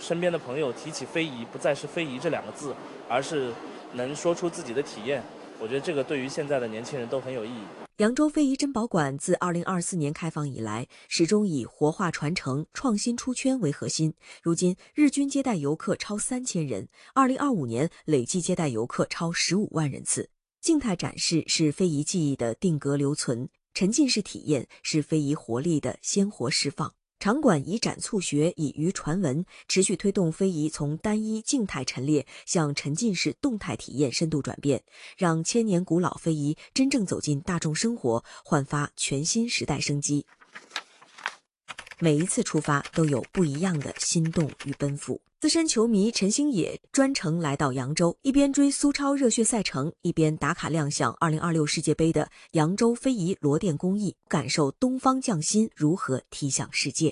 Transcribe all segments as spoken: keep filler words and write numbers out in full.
身边的朋友提起非遗，不再是非遗这两个字，而是能说出自己的体验。我觉得这个对于现在的年轻人都很有意义。 扬州非遗珍宝馆自二零二四年开放以来，始终以活化传承、创新出圈为核心。如今，日均接待游客超三千人，二零二五年累计接待游客超十五万人次。静态展示是非遗技艺的定格留存，沉浸式体验是非遗活力的鲜活释放。场馆以展促学，以渔传文，持续推动非遗从单一静态陈列向沉浸式动态体验深度转变，让千年古老非遗真正走进大众生活，焕发全新时代生机。每一次出发都有不一样的心动与奔赴。资深球迷陈星野专程来到扬州，一边追苏超热血赛程，一边打卡亮相二零二六世界杯的扬州非遗罗甸工艺，感受东方匠心如何踢向世界。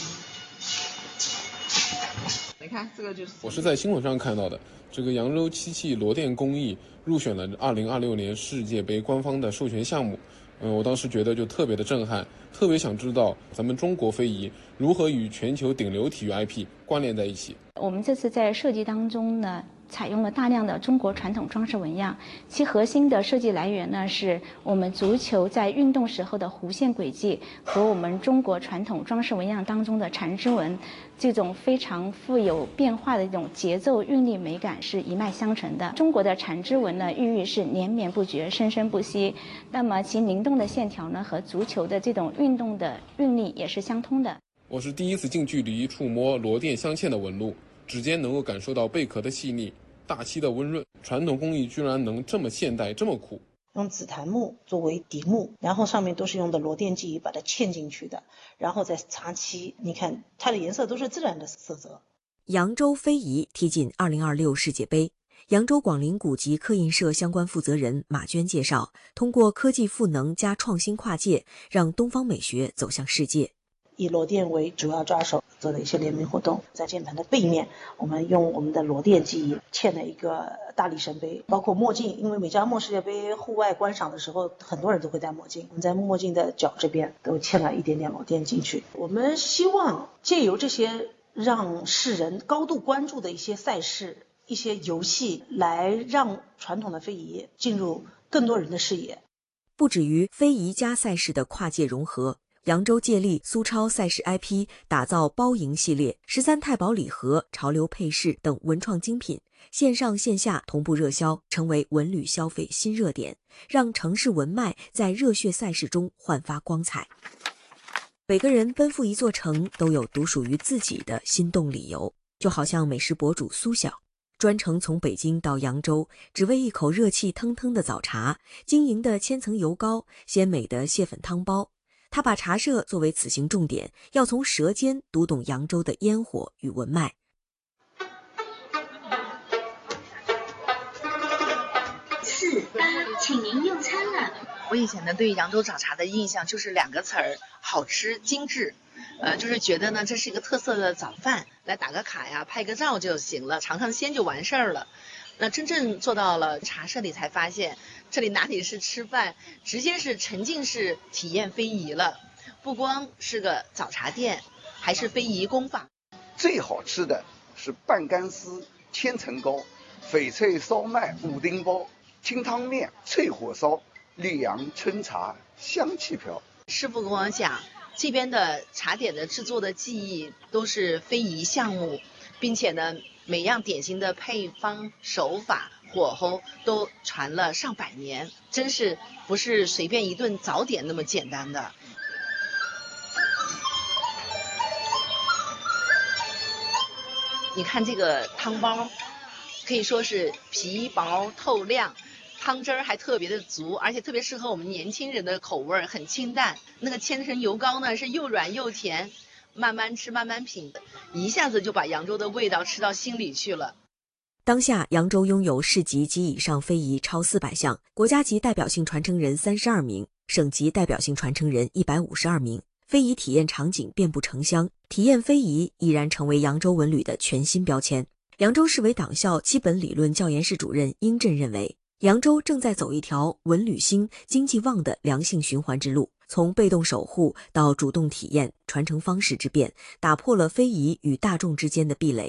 你看这个就是， 我是在新闻上看到的，这个扬州漆器罗甸工艺入选了二零二六年世界杯官方的授权项目。嗯，我当时觉得就特别的震撼，特别想知道咱们中国非遗如何与全球顶流体育 I P 关联在一起。 我们这次在设计当中呢，采用了大量的中国传统装饰纹样，其核心的设计来源呢，是我们足球在运动时候的弧线轨迹和我们中国传统装饰纹样当中的缠枝纹，这种非常富有变化的一种节奏韵律美感是一脉相承的。中国的缠枝纹呢，寓意是连绵不绝、生生不息，那么其灵动的线条呢，和足球的这种运动的韵律也是相通的。 我是第一次近距离触摸罗甸镶嵌的纹路，指尖能够感受到贝壳的细腻，大漆的温润，传统工艺居然能这么现代，这么酷。 用紫檀木作为底木，然后上面都是用的罗甸技艺把它嵌进去的，然后再擦漆，你看它的颜色都是自然的色泽。 扬州非遗踢进二零二六世界杯。扬州广陵古籍刻印社相关负责人马娟介绍，通过科技赋能加创新跨界，让东方美学走向世界。 以罗甸为主要抓手做的一些联名活动，在键盘的背面，我们用我们的罗甸技艺嵌了一个大力神杯，包括墨镜，因为美加墨世界杯户外观赏的时候，很多人都会戴墨镜，我们在墨镜的角这边都嵌了一点点罗甸进去。我们希望借由这些让世人高度关注的一些赛事、一些游戏，来让传统的非遗进入更多人的视野。 不止于非遗加赛事的跨界融合，扬州借力苏超赛事 I P 打造包赢系列、十三太保礼盒、潮流配饰等文创精品，线上线下同步热销，成为文旅消费新热点，让城市文脉在热血赛事中焕发光彩。每个人奔赴一座城，都有独属于自己的心动理由，就好像美食博主苏晓，专程从北京到扬州，只为一口热气腾腾的早茶，晶莹的千层油糕，鲜美的蟹粉汤包。他把茶社作为此行重点，要从舌尖读懂扬州的烟火与文脉。 四八，请您用餐了。 我以前呢对扬州早茶的印象就是两个词儿：好吃、精致。呃，就是觉得呢这是一个特色的早饭，来打个卡呀，拍个照就行了，尝尝鲜就完事儿了。那真正做到了茶社里才发现，这里哪里是吃饭，直接是沉浸式体验非遗了。不光是个早茶店，还是非遗工坊。 最好吃的是半干丝、千层糕、翡翠烧麦、五丁包、清汤面、脆火烧、溧阳春茶，香气飘。 师傅跟我讲，这边的茶点的制作的技艺都是非遗项目，并且呢每样点心的配方、手法、火候都传了上百年，真是不是随便一顿早点那么简单的。你看这个汤包，可以说是皮薄透亮，汤汁儿还特别的足，而且特别适合我们年轻人的口味，很清淡。那个千层油糕呢，是又软又甜，慢慢吃慢慢品，一下子就把扬州的味道吃到心里去了。 当下扬州拥有市级及以上非遗超四百项，国家级代表性传承人三十二名，省级代表性传承人一百五十二名，非遗体验场景遍布城乡，体验非遗已然成为扬州文旅的全新标签。扬州市委党校基本理论教研室主任殷震认为，扬州正在走一条文旅兴、经济旺的良性循环之路，从被动守护到主动体验，传承方式之变，打破了非遗与大众之间的壁垒，